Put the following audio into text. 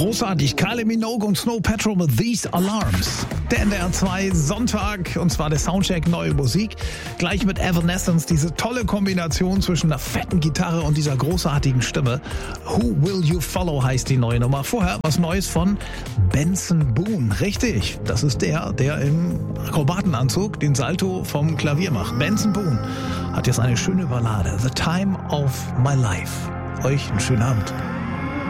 Großartig, Kylie Minogue und Snow Patrol mit These Alarms. Der NDR 2 Sonntag, und zwar der Soundcheck Neue Musik. Gleich mit Evanescence, diese tolle Kombination zwischen einer fetten Gitarre und dieser großartigen Stimme. Who Will You Follow heißt die neue Nummer. Vorher was Neues von Benson Boone. Richtig, das ist der im Akrobatenanzug den Salto vom Klavier macht. Benson Boone hat jetzt eine schöne Ballade. The Time of My Life. Euch einen schönen Abend.